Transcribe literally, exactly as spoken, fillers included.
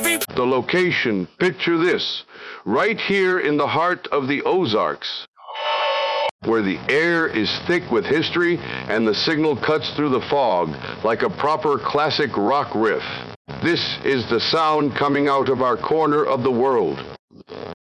The location, picture this, right here in the heart of the Ozarks, where the air is thick with history and the signal cuts through the fog like a proper classic rock riff. This is the sound coming out of our corner of the world.